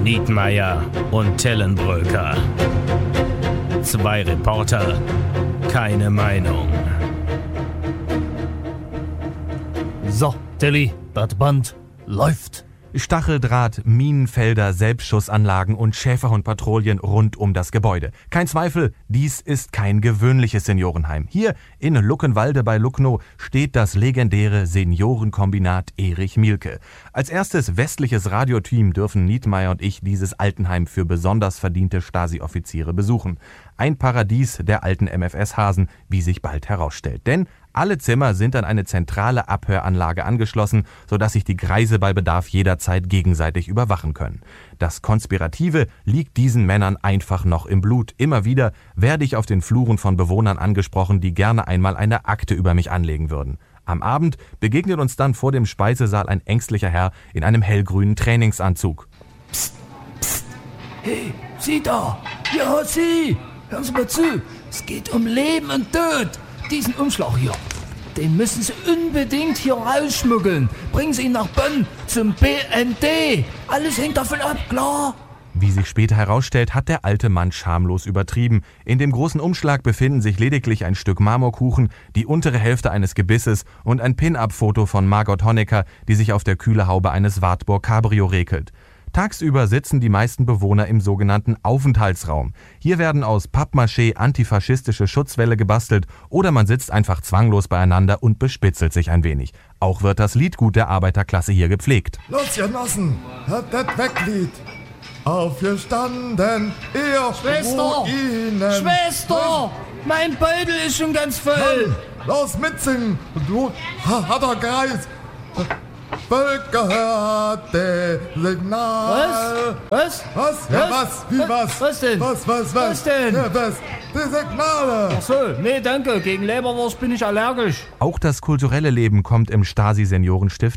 Nietmeyer und Tellenbröker. 2 Reporter, keine Meinung. So, Telly, das Band läuft. Stacheldraht, Minenfelder, Selbstschussanlagen und Schäferhundpatrouillen rund um das Gebäude. Kein Zweifel, dies ist kein gewöhnliches Seniorenheim. Hier in Luckenwalde bei Lucknow steht das legendäre Seniorenkombinat Erich Mielke. Als erstes westliches Radioteam dürfen Nietmeyer und ich dieses Altenheim für besonders verdiente Stasi-Offiziere besuchen. Ein Paradies der alten MFS-Hasen, wie sich bald herausstellt. Denn alle Zimmer sind an eine zentrale Abhöranlage angeschlossen, sodass sich die Greise bei Bedarf jederzeit gegenseitig überwachen können. Das Konspirative liegt diesen Männern einfach noch im Blut. Immer wieder werde ich auf den Fluren von Bewohnern angesprochen, die gerne einmal eine Akte über mich anlegen würden. Am Abend begegnet uns dann vor dem Speisesaal ein ängstlicher Herr in einem hellgrünen Trainingsanzug. Psst, psst. Hey, Sie da! Ja, Sie! Hören Sie mal zu! Es geht um Leben und Tod! Diesen Umschlag hier, den müssen Sie unbedingt hier rausschmuggeln. Bringen Sie ihn nach Bonn zum BND. Alles hängt davon ab, klar? Wie sich später herausstellt, hat der alte Mann schamlos übertrieben. In dem großen Umschlag befinden sich lediglich ein Stück Marmorkuchen, die untere Hälfte eines Gebisses und ein Pin-Up-Foto von Margot Honecker, die sich auf der Kühlerhaube eines Wartburg Cabrio regelt. Tagsüber sitzen die meisten Bewohner im sogenannten Aufenthaltsraum. Hier werden aus Pappmaché antifaschistische Schutzwälle gebastelt oder man sitzt einfach zwanglos beieinander und bespitzelt sich ein wenig. Auch wird das Liedgut der Arbeiterklasse hier gepflegt. Los, ihr Nassen, hört das Weglied. Aufgestanden, ihr Schwester! Ruinen. Schwester! Mein Beutel ist schon ganz voll! Mann, los mitsingen, du harter Greis. Völkerhörte Signal. Was? Was? Ja, was? Wie was? Was denn? Was denn? Ja, was? Die Signale. Ach so, nee, danke. Gegen Leberwurst bin ich allergisch. Auch das kulturelle Leben kommt im Stasi-Seniorenstift